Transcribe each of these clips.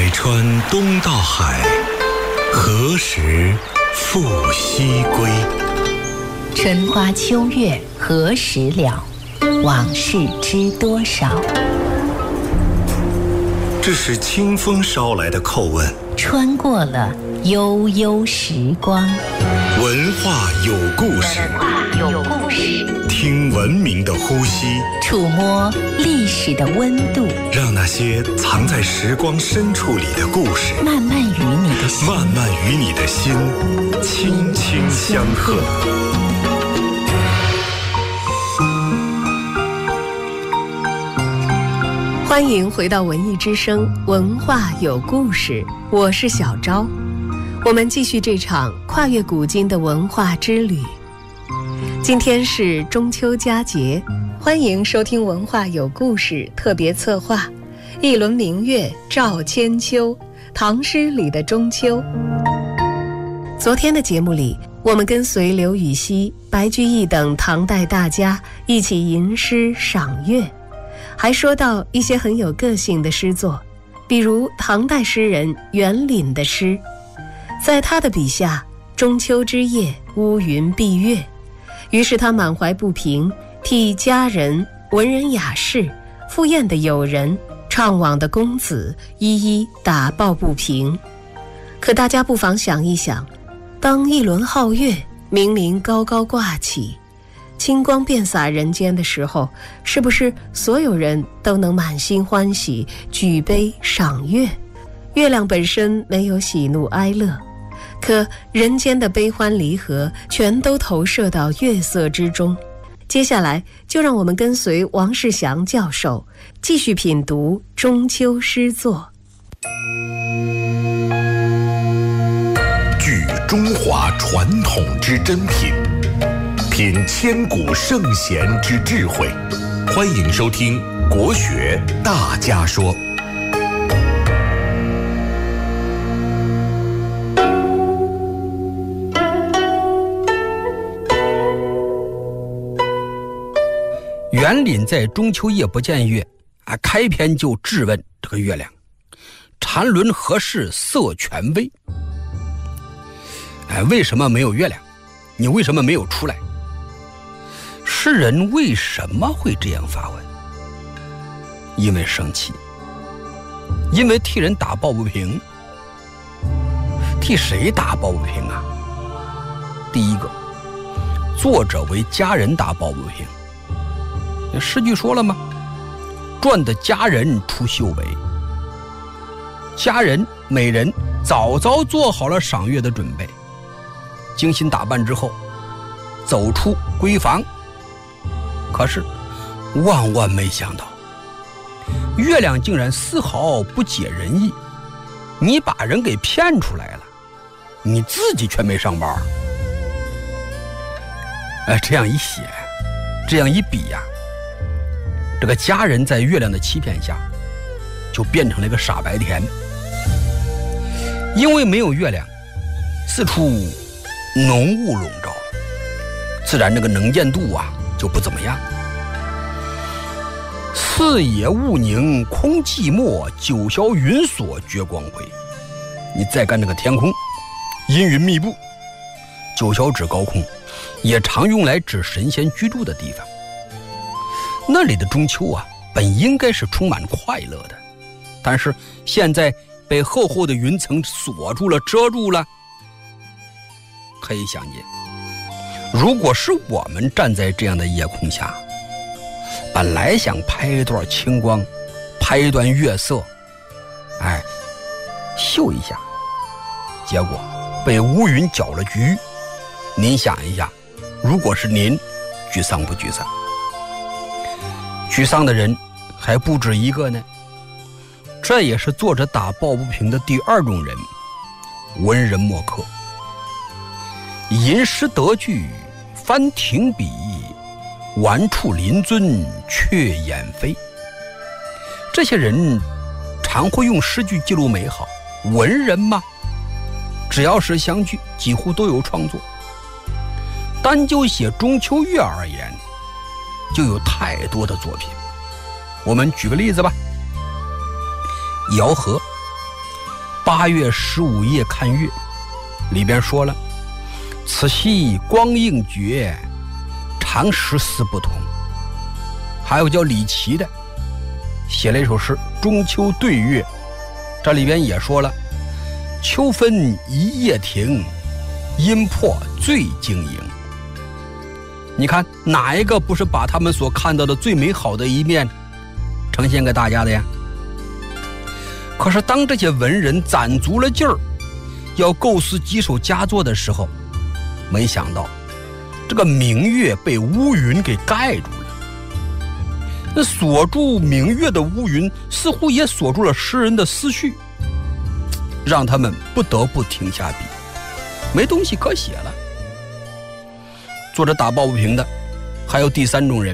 百川东到海，何时复西归？ 春花秋月何时了？往事知多少？ 这是清风捎来的叩问， 穿过了悠悠时光。 文化有故事，听文明的呼吸， 触摸历史的温度， 让那些藏在时光深处里的故事， 慢慢与你的心轻轻相和。 欢迎回到文艺之声，文化有故事，我是小昭。我们继续这场跨越古今的文化之旅。今天是中秋佳节，欢迎收听文化有故事特别策划一轮明月照千秋，唐诗里的中秋。昨天的节目里，我们跟随刘禹锡、白居易等唐代大家一起吟诗赏月，还说到一些很有个性的诗作，比如唐代诗人袁廪的诗。在他的笔下，中秋之夜乌云蔽月，于是他满怀不平，替佳人、文人雅士、赴宴的友人、怅惘的公子一一打抱不平。可大家不妨想一想，当一轮皓月明明高高挂起，清光遍洒人间的时候，是不是所有人都能满心欢喜，举杯赏月？月亮本身没有喜怒哀乐，可人间的悲欢离合全都投射到月色之中。接下来就让我们跟随王世祥教授继续品读中秋诗作。 聚中华传统之珍品，品千古圣贤之智慧。欢迎收听国学大家说。 袁廪在中秋夜不见月开篇就质问这个月亮：缠轮何事色全微？为什么没有月亮？你为什么没有出来？诗人为什么会这样发问？因为生气，因为替人打抱不平。替谁打抱不平啊？第一个，作者为佳人打抱不平。诗句说了吗？赚得佳人出秀为。佳人美人早早做好了赏月的准备，精心打扮之后走出闺房，可是万万没想到，月亮竟然丝毫不解人意。你把人给骗出来了，你自己却没上班。这样一写，这样一比呀，这个佳人在月亮的欺骗下就变成了一个傻白甜。因为没有月亮，四处浓雾笼罩，自然这个能见度就不怎么样。四野雾凝空寂寞，九霄云锁绝光辉。你再看这个天空，阴云密布，九霄指高空，也常用来指神仙居住的地方。那里的中秋本应该是充满快乐的，但是现在被厚厚的云层锁住了，遮住了。可以想见，如果是我们站在这样的夜空下，本来想拍一段清光，拍一段月色，秀一下，结果被乌云搅了局。您想一下，如果是您，沮丧不沮丧？沮丧的人还不止一个呢。这也是作者打抱不平的第二种人，文人墨客。吟诗得句翻停笔，玩处临尊却眼飞。这些人常会用诗句记录美好。文人嘛，只要是相聚，几乎都有创作。单就写中秋月而言，就有太多的作品。我们举个例子吧。姚和 8月15夜看月，里边说了，此夕光映绝，常14不同。还有叫李琦的写了一首诗《中秋对月》，这里边也说了，秋分一夜停，阴破最晶莹。你看哪一个不是把他们所看到的最美好的一面呈现给大家的呀？可是当这些文人攒足了劲儿要构思几首佳作的时候，没想到这个明月被乌云给盖住了。那锁住明月的乌云似乎也锁住了诗人的思绪，让他们不得不停下笔，没东西可写了。作者打抱不平的还有第3种人，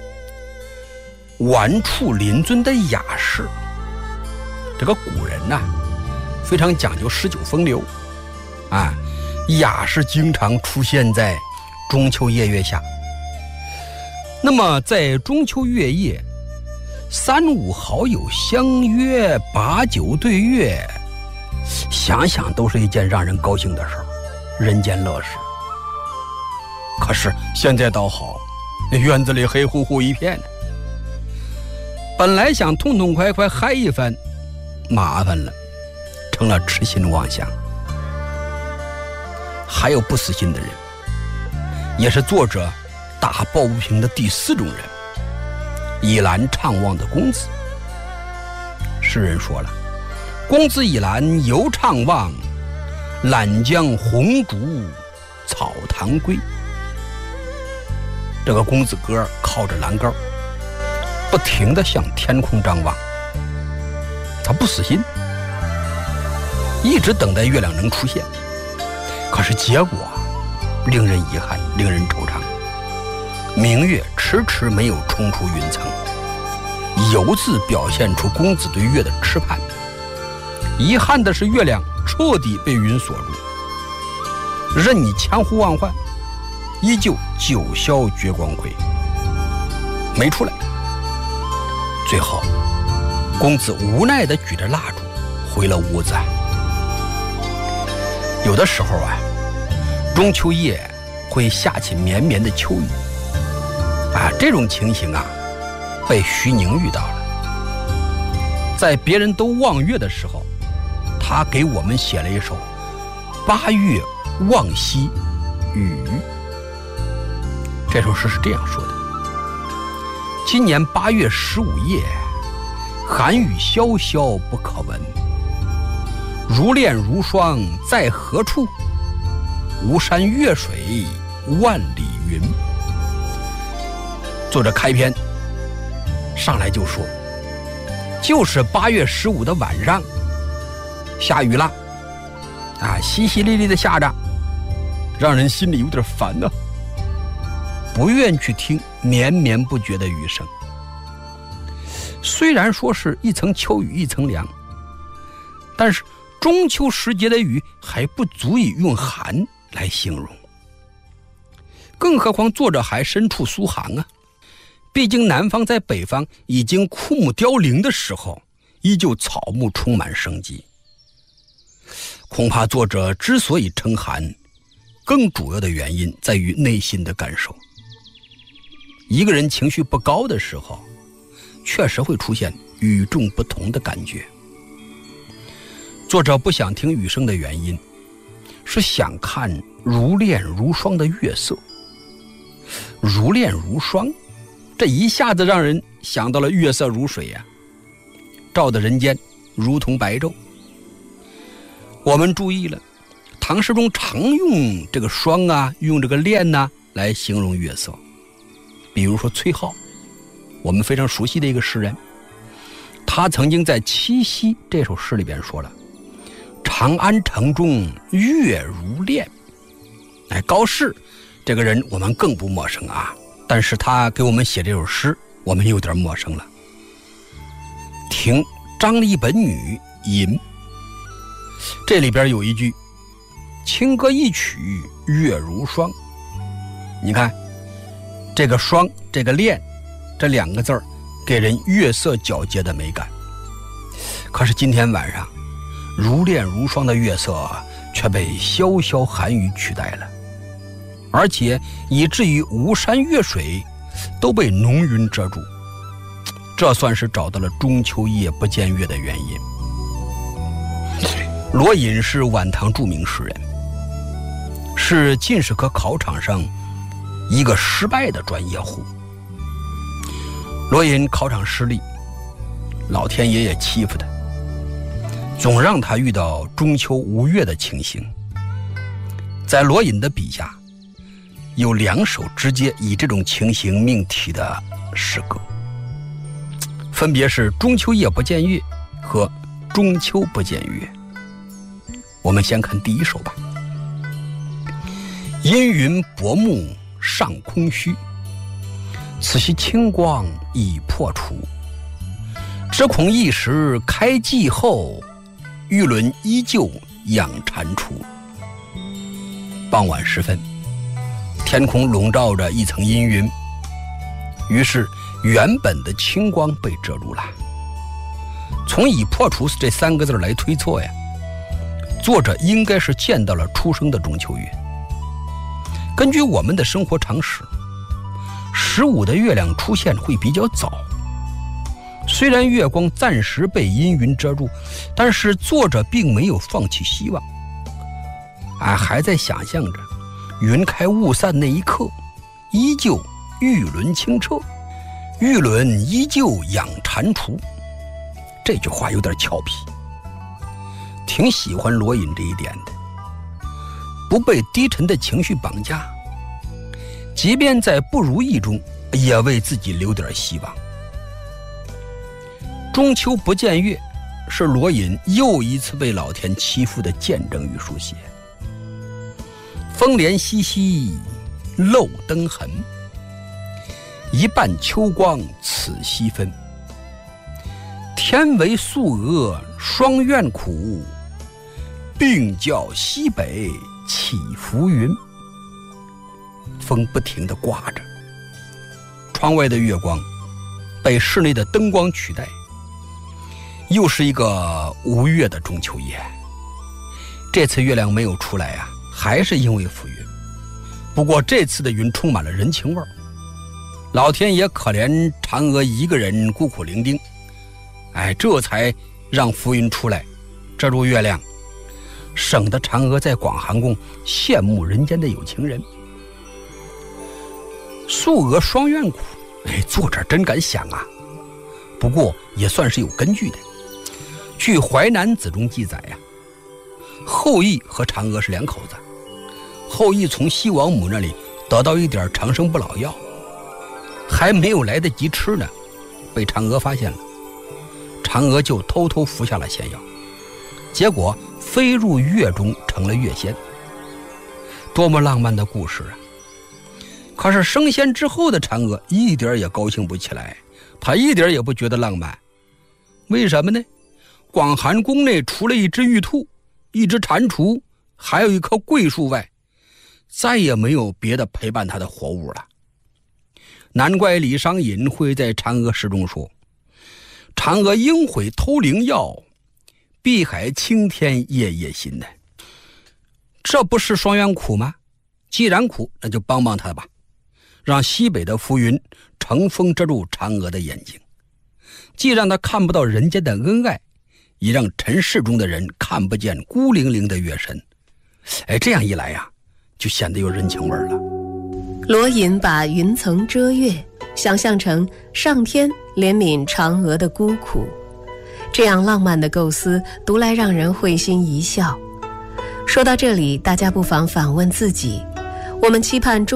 玩处临尊的雅士。这个古人呐，非常讲究诗酒风流啊，雅士经常出现在中秋夜月下。那么在中秋月夜，3、5好友相约把酒对月，想想都是一件让人高兴的事儿，人间乐事。可是现在倒好，院子里黑乎乎一片，本来想痛痛快快嗨一番，麻烦了，成了痴心妄想。还有不死心的人，也是作者打抱不平的第4种人，倚栏怅望的公子。诗人说了，公子倚栏犹怅望，懒将红烛草堂归。这个公子哥靠着栏杆，不停地向天空张望，他不死心，一直等待月亮能出现。可是结果令人遗憾，令人惆怅。明月迟迟没有冲出云层，犹自表现出公子对月的痴盼。遗憾的是，月亮彻底被云锁住，任你千呼万唤，依旧九霄绝光辉，没出来。最后，公子无奈地举着蜡烛回了屋子。有的时候啊，中秋夜会下起绵绵的秋雨啊，这种情形啊，被徐宁遇到了。在别人都望月的时候，他给我们写了一首《8月望西雨》。这首诗是这样说的：今年8月15夜，寒雨萧萧不可闻。如练如霜在何处？巫山月水万里云。作者开篇上来就说，就是8月15的晚上下雨了啊，淅淅沥沥的下着，让人心里有点烦呢，不愿去听绵绵不绝的雨声。虽然说是一层秋雨一层凉，但是中秋时节的雨还不足以用寒来形容，更何况作者还身处苏杭啊。毕竟南方在北方已经枯木凋零的时候，依旧草木充满生机。恐怕作者之所以称寒，更主要的原因在于内心的感受。一个人情绪不高的时候，确实会出现与众不同的感觉。作者不想听雨声的原因，是想看如练如霜的月色。如练如霜，这一下子让人想到了月色如水呀，照得人间如同白昼。我们注意了，唐诗中常用这个霜啊，用这个练啊来形容月色。比如说崔颢，我们非常熟悉的一个诗人，他曾经在《七夕》这首诗里边说了，长安城中月如练。高适这个人我们更不陌生啊，但是他给我们写这首诗我们有点陌生了。听张立本女吟，这里边有一句清歌一曲月如霜。你看这个霜这个练这2个字儿给人月色皎洁的美感。可是今天晚上如恋如霜的月色却被潇潇寒雨取代了，而且以至于巫山月水都被浓云遮住，这算是找到了中秋夜不见月的原因。罗隐是晚唐著名诗人，是进士科考场上一个失败的专业户。罗隐考场失利，老天爷也欺负他，总让他遇到中秋无月的情形。在罗隐的笔下，有2首直接以这种情形命题的诗歌，分别是《中秋夜不见月》和《中秋不见月》。我们先看第1首吧。阴云薄暮上空虚，此夕清光已破除。只恐一时开季后，玉轮依旧养蟾蜍。傍晚时分，天空笼罩着一层阴云，于是原本的清光被遮住了。从已破除这3个字来推测呀，作者应该是见到了初升的中秋月。根据我们的生活常识，15的月亮出现会比较早，虽然月光暂时被阴云遮住，但是作者并没有放弃希望，还在想象着云开雾散那一刻，依旧玉轮清澈，玉轮依旧养蟾蜍。这句话有点俏皮，挺喜欢罗隐这一点的，不被低沉的情绪绑架，即便在不如意中也为自己留点希望。中秋不见月是罗隐又一次被老天欺负的见证与书写。风帘淅淅漏灯痕，一半秋光此夕分。天为素娥双怨苦，并教西北起浮云。风不停地刮着，窗外的月光被室内的灯光取代，又是一个无月的中秋夜。这次月亮没有出来啊，还是因为浮云。不过这次的云充满了人情味儿，老天爷可怜嫦娥一个人孤苦伶仃，这才让浮云出来遮住月亮，省得嫦娥在广寒宫羡慕人间的有情人。素娥双怨苦，作者真敢想啊，不过也算是有根据的。据《淮南子》中记载呀，后羿和嫦娥是2口子，后羿从西王母那里得到一点长生不老药，还没有来得及吃呢，被嫦娥发现了，嫦娥就偷偷服下了仙药，结果飞入月中成了月仙。多么浪漫的故事啊！可是升仙之后的嫦娥一点也高兴不起来，她一点也不觉得浪漫。为什么呢？广寒宫内除了一只玉兔、一只蟾蜍，还有一棵桂树外，再也没有别的陪伴她的活物了。难怪李商隐会在嫦娥诗中说：嫦娥应悔偷灵药，碧海青天夜夜心呢。这不是双冤苦吗？既然苦，那就帮帮他吧，让西北的浮云乘风遮住嫦娥的眼睛，既让他看不到人间的恩爱，也让尘世中的人看不见孤零零的月神。这样一来呀，就显得有人情味了。 罗隐把云层遮月想象成上天怜悯嫦娥的孤苦，这样浪漫的构思读来让人会心一笑。说到这里，大家不妨反问自己，我们期盼中